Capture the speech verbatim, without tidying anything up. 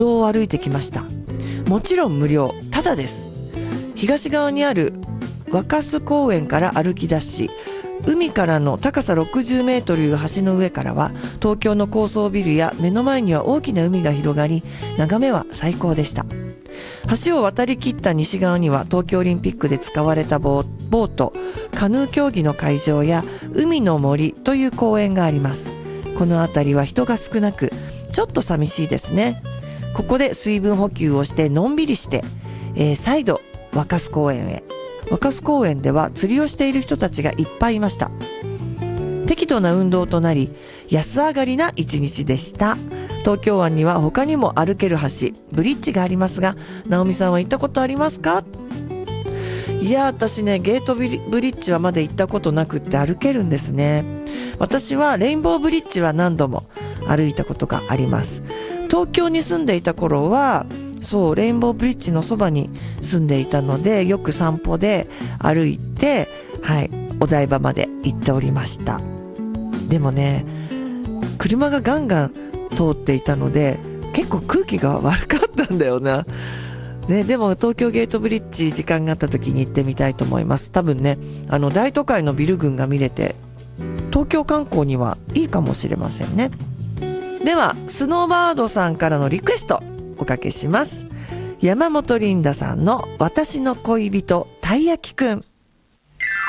道を歩いてきました。もちろん無料、ただです。東側にある若洲公園から歩き出し、海からの高さろくじゅうメートルいう橋の上からは東京の高層ビルや目の前には大きな海が広がり、眺めは最高でした。橋を渡り切った西側には東京オリンピックで使われたボート、カヌー競技の会場や海の森という公園があります。この辺りは人が少なくちょっと寂しいですね。ここで水分補給をしてのんびりして、えー、再度若洲公園へ。若洲公園では釣りをしている人たちがいっぱいいました。適度な運動となり安上がりな一日でした。東京湾には他にも歩ける橋、ブリッジがありますが、直美さんは行ったことありますか？いや、私ね、ゲートブリッジはまだ行ったことなくって歩けるんですね。私はレインボーブリッジは何度も歩いたことがあります。東京に住んでいた頃はそうレインボーブリッジのそばに住んでいたので、よく散歩で歩いて、はい、お台場まで行っておりました。でもね、車がガンガン通っていたので結構空気が悪かったんだよな、ね、でも東京ゲートブリッジ時間があった時に行ってみたいと思います。多分ね、あの大都会のビル群が見れて東京観光にはいいかもしれませんね。ではスノーバードさんからのリクエストおかけします。山本リンダさんの私の恋人たいやきくん。